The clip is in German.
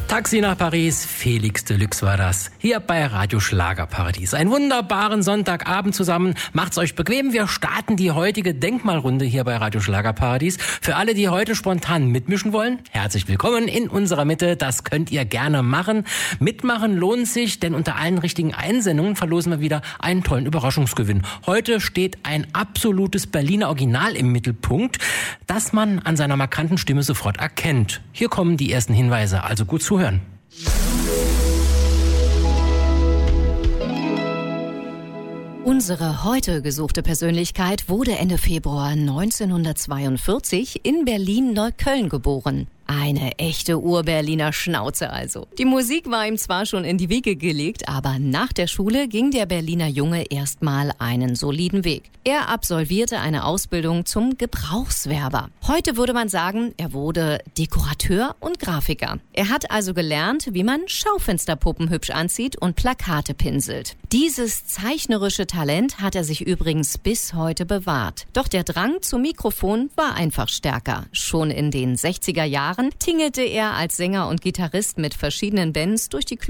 Taxi nach Paris, Felix Deluxe war das. Hier bei Radio Schlagerparadies. Einen wunderbaren Sonntagabend zusammen. Macht's euch bequem. Wir starten die heutige Denkmalrunde hier bei Radio Schlagerparadies. Für alle, die heute spontan mitmischen wollen, herzlich willkommen in unserer Mitte. Das könnt ihr gerne machen. Mitmachen lohnt sich, denn unter allen richtigen Einsendungen verlosen wir wieder einen tollen Überraschungsgewinn. Heute steht ein absolutes Berliner Original im Mittelpunkt, das man an seiner markanten Stimme sofort erkennt. Hier kommen die ersten Hinweise, also gut zuhören. Unsere heute gesuchte Persönlichkeit wurde Ende Februar 1942 in Berlin-Neukölln geboren. Eine echte Ur-Berliner Schnauze also. Die Musik war ihm zwar schon in die Wiege gelegt, aber nach der Schule ging der Berliner Junge erstmal einen soliden Weg. Er absolvierte eine Ausbildung zum Gebrauchswerber. Heute würde man sagen, er wurde Dekorateur und Grafiker. Er hat also gelernt, wie man Schaufensterpuppen hübsch anzieht und Plakate pinselt. Dieses zeichnerische Talent hat er sich übrigens bis heute bewahrt. Doch der Drang zum Mikrofon war einfach stärker. Schon in den 60er Jahren tingelte er als Sänger und Gitarrist mit verschiedenen Bands durch die